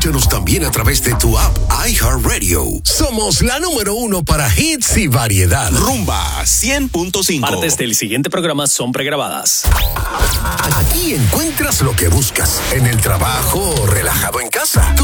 Escúchanos también a través de tu app iHeartRadio. Somos la número 1 para hits y variedad. Rumba 100.5. Partes del siguiente programa son pregrabadas. Aquí encuentras lo que buscas. En el trabajo o relajado en casa. Tu